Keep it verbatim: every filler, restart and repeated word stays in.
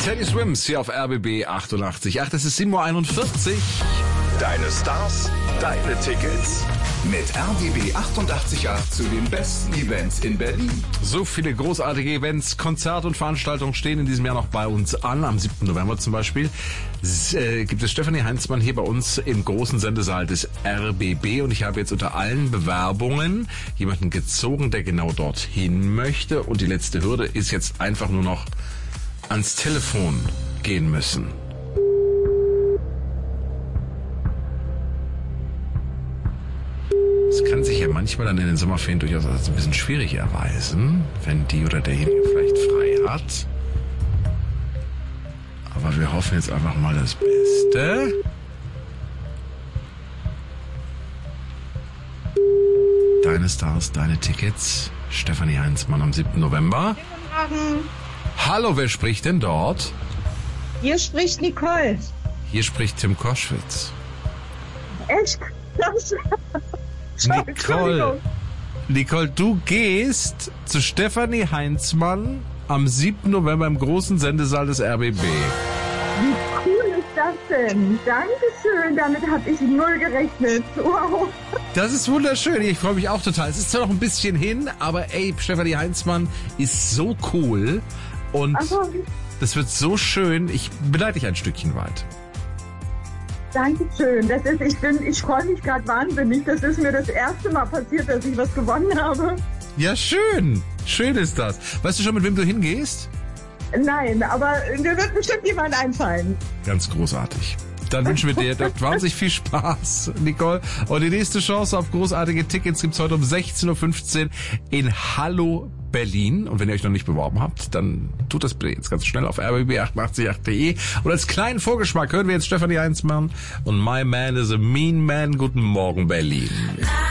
Teddy Swims hier auf R B B achtundachtzig Komma acht. Es ist sieben Uhr einundvierzig. Deine Stars, deine Tickets. Mit R B B achtundachtzig Komma acht zu den besten Events in Berlin. So viele großartige Events, Konzerte und Veranstaltungen stehen in diesem Jahr noch bei uns an. Am siebten November zum Beispiel äh, gibt es Stefanie Heinzmann hier bei uns im großen Sendesaal des R B B. Und ich habe jetzt unter allen Bewerbungen jemanden gezogen, der genau dorthin möchte. Und die letzte Hürde ist jetzt einfach nur noch ans Telefon gehen müssen. Es kann sich ja manchmal dann in den Sommerferien durchaus als ein bisschen schwierig erweisen, wenn die oder derjenige vielleicht frei hat. Aber wir hoffen jetzt einfach mal das Beste. Deine Stars, deine Tickets. Stefanie Heinzmann am siebten November. Guten Morgen. Hallo, wer spricht denn dort? Hier spricht Nicole. Hier spricht Tim Koschwitz. Echt? Das Nicole, Nicole, du gehst zu Stefanie Heinzmann am siebten November im großen Sendesaal des R B B. Wie cool ist das denn? Dankeschön, damit habe ich null gerechnet. Wow. Das ist wunderschön, ich freue mich auch total. Es ist zwar noch ein bisschen hin, aber ey, Stefanie Heinzmann ist so cool und Also, das wird so schön. Ich begleite dich ein Stückchen weit. Dankeschön. Das ist, ich bin, ich freue mich gerade wahnsinnig. Das ist mir das erste Mal passiert, dass ich was gewonnen habe. Ja, schön. Schön ist das. Weißt du schon, mit wem du hingehst? Nein, aber mir wird bestimmt jemand einfallen. Ganz großartig. Dann wünschen wir dir dort wahnsinnig viel Spaß, Nicole. Und die nächste Chance auf großartige Tickets gibt's heute um sechzehn Uhr fünfzehn in Hallo Berlin. Und wenn ihr euch noch nicht beworben habt, dann tut das bitte jetzt ganz schnell auf r b b achtundachtzig Komma acht punkt de. Und als kleinen Vorgeschmack hören wir jetzt Stefanie Heinzmann und My Man is a Mean Man. Guten Morgen, Berlin.